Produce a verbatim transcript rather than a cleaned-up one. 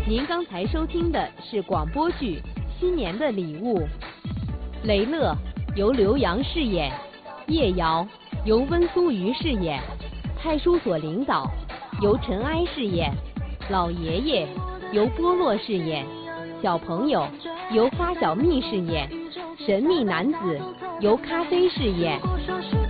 您刚才收听的是广播剧《新年的礼物》，雷乐由刘洋饰演，叶瑶由温苏瑜饰演，派出所领导由陈哀饰演，老爷爷由波洛饰演，小朋友由发小蜜饰演，神秘男子由咖啡饰演。